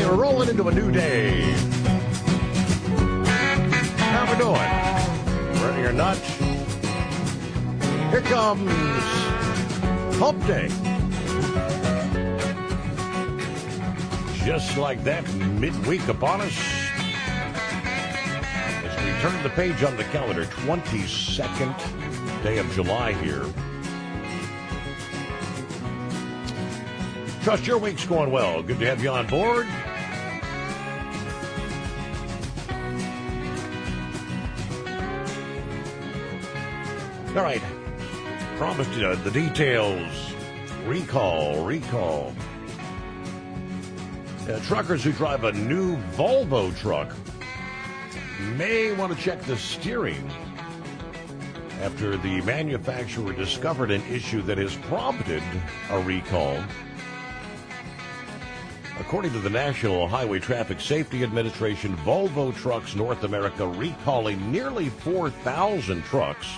we're rolling into a new day. How we doing? Ready or not? Here comes Hump Day. Just like that, midweek upon us. As we turn the page on the calendar, 22nd day of July here. Trust your week's going well. Good to have you on board. All right. Promised you the details. Recall. Truckers who drive a new Volvo truck may want to check the steering after the manufacturer discovered an issue that has prompted a recall. According to the National Highway Traffic Safety Administration, Volvo Trucks North America recalling nearly 4,000 trucks.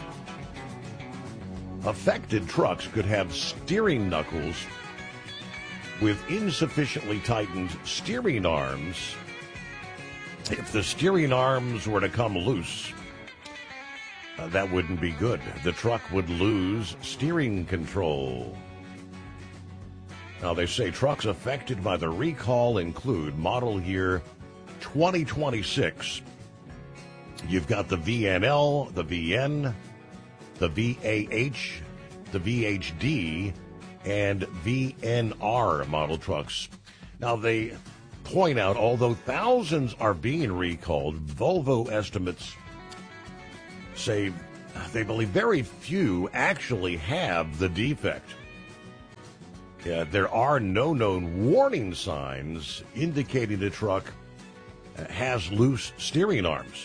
Affected trucks could have steering knuckles with insufficiently tightened steering arms. If the steering arms were to come loose, that wouldn't be good. The truck would lose steering control. Now, they say trucks affected by the recall include model year 2026. You've got the VNL, the VN, the VAH, the VHD, and VNR model trucks. Now, they point out, although thousands are being recalled, Volvo estimates say they believe very few actually have the defect. There are no known warning signs indicating the truck has loose steering arms.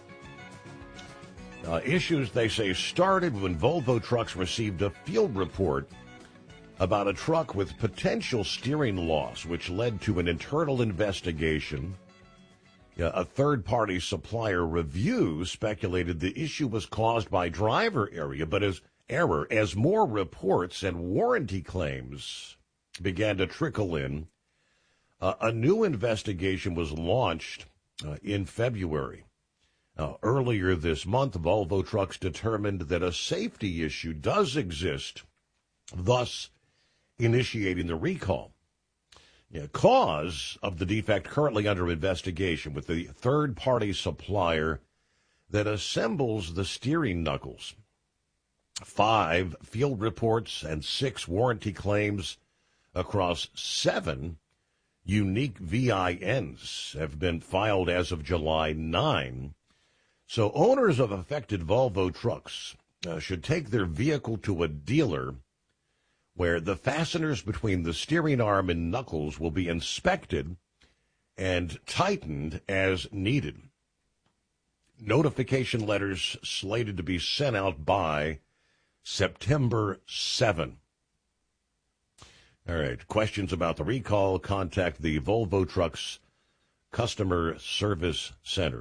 Issues, they say, started when Volvo Trucks received a field report about a truck with potential steering loss, which led to an internal investigation. A third-party supplier review speculated the issue was caused by driver error as more reports and warranty claims began to trickle in. A new investigation was launched in February. Earlier this month, Volvo Trucks determined that a safety issue does exist, thus initiating the recall. Cause of the defect currently under investigation with the third-party supplier that assembles the steering knuckles. 5 field reports and 6 warranty claims across 7 unique VINs have been filed as of July 9. So owners of affected Volvo trucks should take their vehicle to a dealer where the fasteners between the steering arm and knuckles will be inspected and tightened as needed. Notification letters slated to be sent out by September 7. All right, questions about the recall, contact the Volvo Trucks Customer Service Center,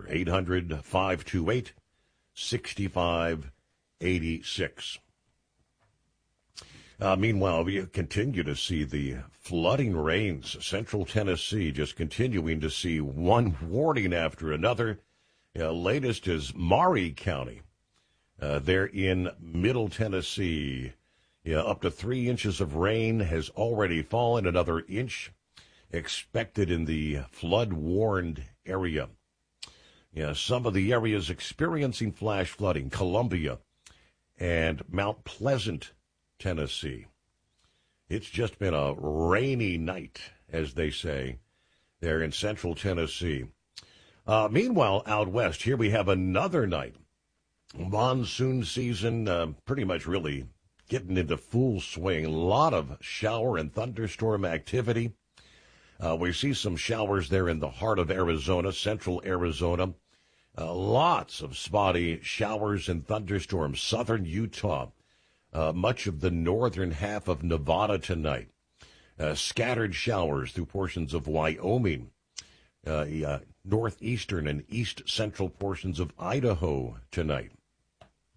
800-528-6586. Meanwhile, we continue to see the flooding rains. Central Tennessee just continuing to see one warning after another. Latest is Maury County. They're in Middle Tennessee. Up to 3 inches of rain has already fallen. Another inch expected in the flood-warned area. Some of the areas experiencing flash flooding, Columbia and Mount Pleasant, Tennessee. It's just been a rainy night, as they say, there in Central Tennessee. Meanwhile, out west, here we have another night. Monsoon season pretty much really getting into full swing. A lot of shower and thunderstorm activity. We see some showers there in the heart of Arizona, central Arizona. Lots of spotty showers and thunderstorms. Southern Utah, much of the northern half of Nevada tonight. Scattered showers through portions of Wyoming, northeastern and east-central portions of Idaho tonight.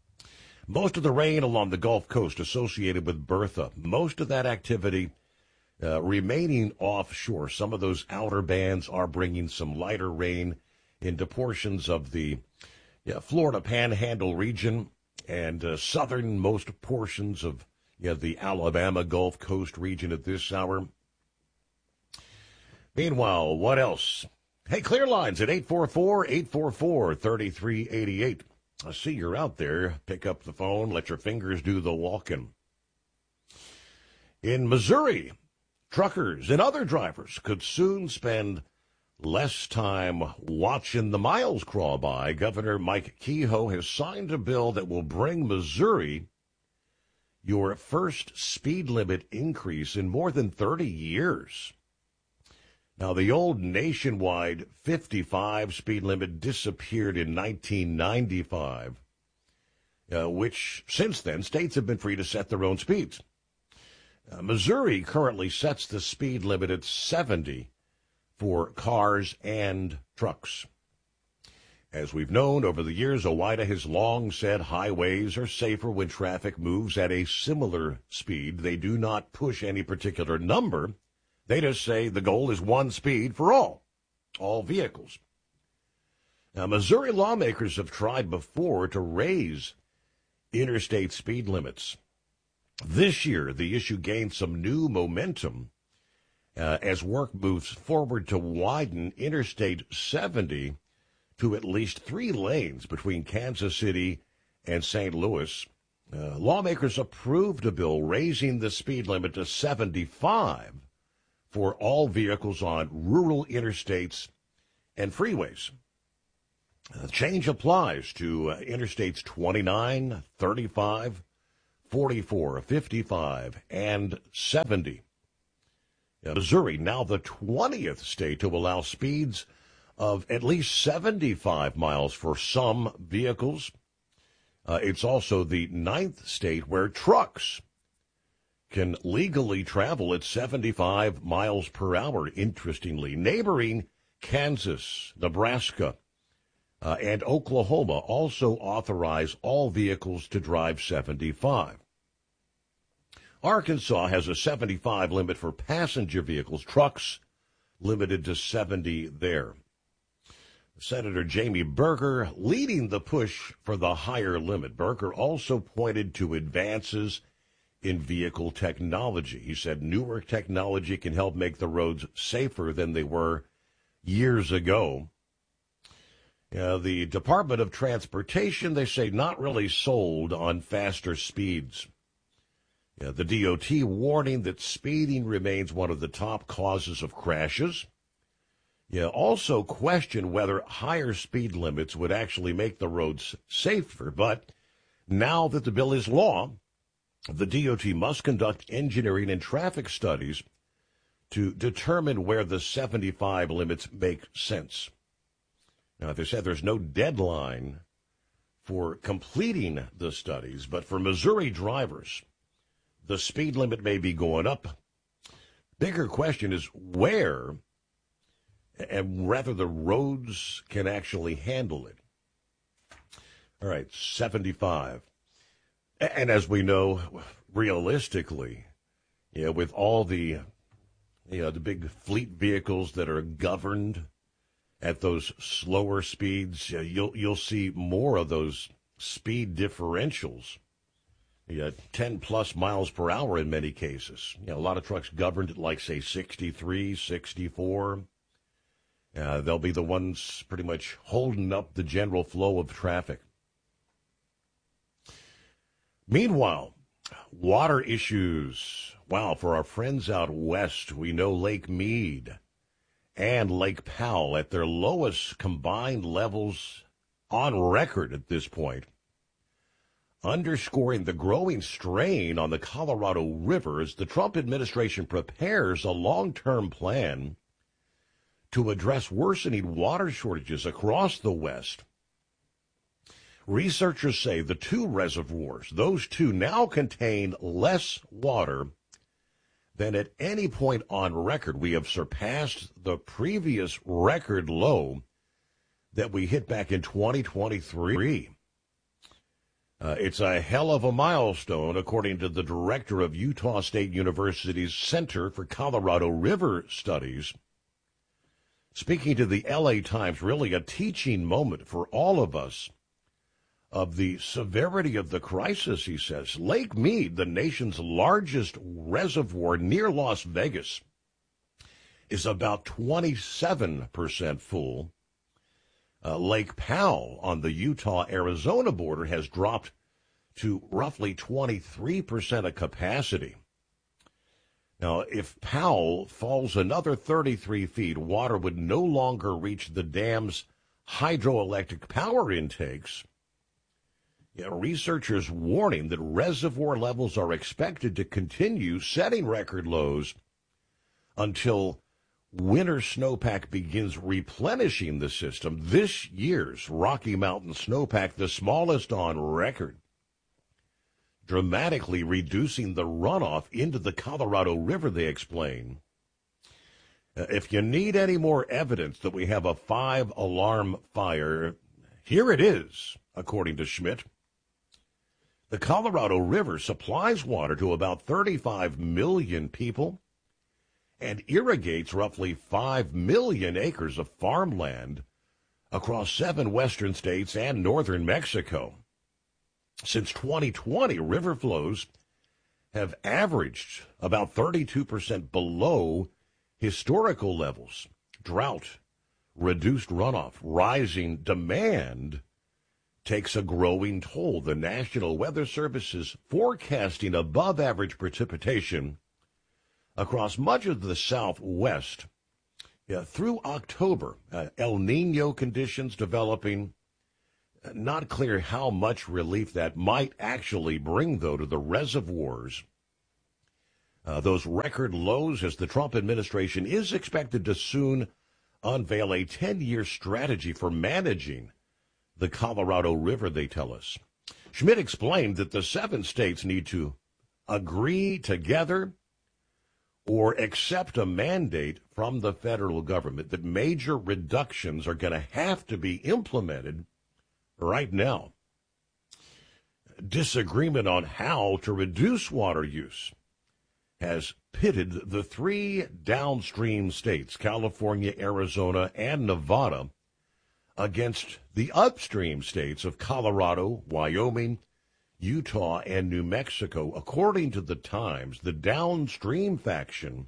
Most of the rain along the Gulf Coast associated with Bertha. Most of that activity remaining offshore. Some of those outer bands are bringing some lighter rain into portions of the Florida Panhandle region and southernmost portions of the Alabama Gulf Coast region at this hour. Meanwhile, what else? Hey, clear lines at 844-844-3388. I see you're out there. Pick up the phone. Let your fingers do the walking. In Missouri, truckers and other drivers could soon spend less time watching the miles crawl by. Governor Mike Kehoe has signed a bill that will bring Missouri your first speed limit increase in more than 30 years. Now, the old nationwide 55 speed limit disappeared in 1995, which since then states have been free to set their own speeds. Missouri currently sets the speed limit at 70 for cars and trucks. As we've known over the years, OOIDA has long said highways are safer when traffic moves at a similar speed. They do not push any particular number. They just say the goal is one speed for all vehicles. Now, Missouri lawmakers have tried before to raise interstate speed limits. This year, the issue gained some new momentum as work moves forward to widen Interstate 70 to at least 3 lanes between Kansas City and St. Louis. Lawmakers approved a bill raising the speed limit to 75 for all vehicles on rural interstates and freeways. The change applies to Interstates 29, 35, 44, 55, and 70. Missouri, now the 20th state to allow speeds of at least 75 miles for some vehicles. It's also the 9th state where trucks can legally travel at 75 miles per hour, interestingly. Neighboring Kansas, Nebraska, and Oklahoma also authorize all vehicles to drive 75. Arkansas has a 75 limit for passenger vehicles, trucks limited to 70 there. Senator Jamie Berger leading the push for the higher limit. Berger also pointed to advances in vehicle technology. He said newer technology can help make the roads safer than they were years ago. The Department of Transportation, they say, not really sold on faster speeds. The DOT warning that speeding remains one of the top causes of crashes. Also question whether higher speed limits would actually make the roads safer. But now that the bill is law, the DOT must conduct engineering and traffic studies to determine where the 75 limits make sense. Now, they said there's no deadline for completing the studies, but for Missouri drivers, the speed limit may be going up. Bigger question is where, and whether the roads can actually handle it. All right, 75. And as we know, realistically, with all the big fleet vehicles that are governed at those slower speeds, you'll see more of those speed differentials. 10 plus miles per hour in many cases. A lot of trucks governed at like, say, 63, 64. They'll be the ones pretty much holding up the general flow of traffic. Meanwhile, water issues. Wow, for our friends out west, we know Lake Mead and Lake Powell at their lowest combined levels on record at this point, underscoring the growing strain on the Colorado River as the Trump administration prepares a long-term plan to address worsening water shortages across the West. Researchers say the two reservoirs, those two now contain less water than at any point on record. We have surpassed the previous record low that we hit back in 2023. It's a hell of a milestone, according to the director of Utah State University's Center for Colorado River Studies. Speaking to the LA Times, really a teaching moment for all of us of the severity of the crisis, he says. Lake Mead, the nation's largest reservoir near Las Vegas, is about 27% full. Lake Powell on the Utah-Arizona border has dropped to roughly 23% of capacity. Now, if Powell falls another 33 feet, water would no longer reach the dam's hydroelectric power intakes. Researchers warning that reservoir levels are expected to continue setting record lows until winter snowpack begins replenishing the system. This year's Rocky Mountain snowpack, the smallest on record, dramatically reducing the runoff into the Colorado River, they explain. If you need any more evidence that we have a 5-alarm fire, here it is, according to Schmidt. The Colorado River supplies water to about 35 million people and irrigates roughly 5 million acres of farmland across 7 western states and northern Mexico. Since 2020, river flows have averaged about 32% below historical levels. Drought, reduced runoff, rising demand takes a growing toll. The National Weather Service is forecasting above-average precipitation across much of the Southwest through October. El Nino conditions developing. Not clear how much relief that might actually bring, though, to the reservoirs. Those record lows, as the Trump administration is expected to soon unveil a 10-year strategy for managing the Colorado River, they tell us. Schmidt explained that the 7 states need to agree together or accept a mandate from the federal government that major reductions are going to have to be implemented right now. Disagreement on how to reduce water use has pitted the 3 downstream states, California, Arizona, and Nevada, against the upstream states of Colorado, Wyoming, Utah, and New Mexico. According to the Times, the downstream faction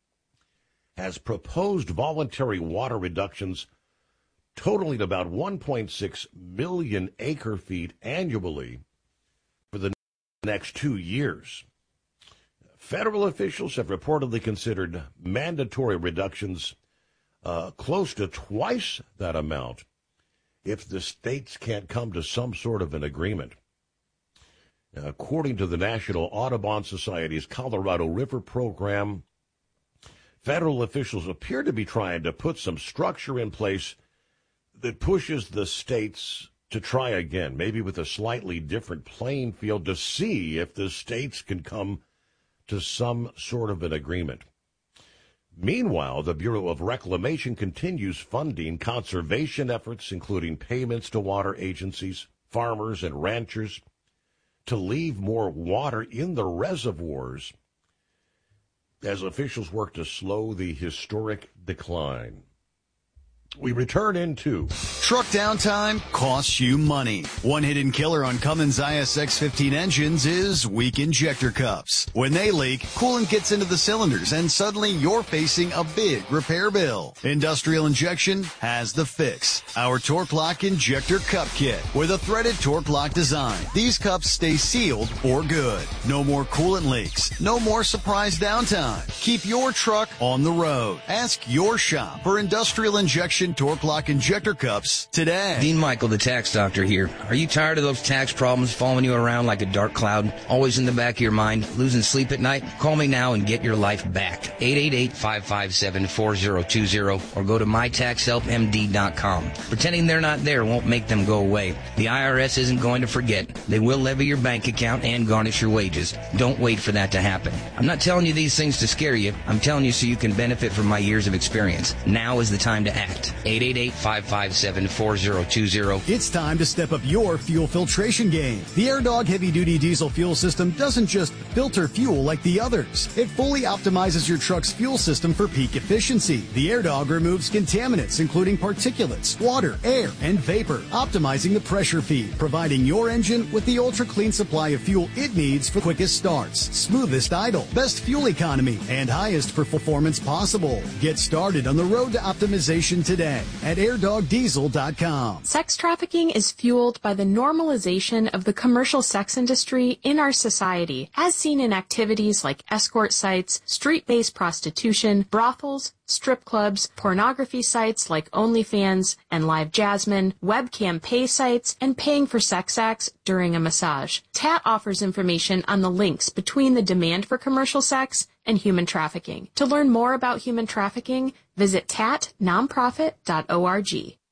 has proposed voluntary water reductions totaling about 1.6 million acre-feet annually for the next 2 years. Federal officials have reportedly considered mandatory reductions close to twice that amount if the states can't come to some sort of an agreement. According to the National Audubon Society's Colorado River program, federal officials appear to be trying to put some structure in place that pushes the states to try again, maybe with a slightly different playing field, to see if the states can come to some sort of an agreement. Meanwhile, the Bureau of Reclamation continues funding conservation efforts, including payments to water agencies, farmers, and ranchers to leave more water in the reservoirs as officials work to slow the historic decline. We return into Truck downtime costs you money. One hidden killer on Cummins ISX-15 engines is weak injector cups. When they leak, coolant gets into the cylinders and suddenly you're facing a big repair bill. Industrial Injection has the fix. Our Torque Lock Injector Cup Kit with a threaded Torque Lock design. These cups stay sealed for good. No more coolant leaks. No more surprise downtime. Keep your truck on the road. Ask your shop for Industrial Injection Torque Lock Injector Cups today. Dean Michael, the tax doctor here. Are you tired of those tax problems following you around like a dark cloud, always in the back of your mind, losing sleep at night? Call me now and get your life back. 888-557-4020 or go to mytaxhelpmd.com. Pretending they're not there won't make them go away. The IRS isn't going to forget. They will levy your bank account and garnish your wages. Don't wait for that to happen. I'm not telling you these things to scare you. I'm telling you so you can benefit from my years of experience. Now is the time to act. 888-557-4020. 877-4020. It's time to step up your fuel filtration game. The AirDog heavy-duty diesel fuel system doesn't just filter fuel like the others. It fully optimizes your truck's fuel system for peak efficiency. The AirDog removes contaminants, including particulates, water, air, and vapor, optimizing the pressure feed, providing your engine with the ultra-clean supply of fuel it needs for quickest starts, smoothest idle, best fuel economy, and highest performance possible. Get started on the road to optimization today at airdogdiesel.com. Sex trafficking is fueled by the normalization of the commercial sex industry in our society, as seen in activities like escort sites, street-based prostitution, brothels, strip clubs, pornography sites like OnlyFans and Live Jasmine, webcam pay sites, and paying for sex acts during a massage. TAT offers information on the links between the demand for commercial sex and human trafficking. To learn more about human trafficking, visit tatnonprofit.org.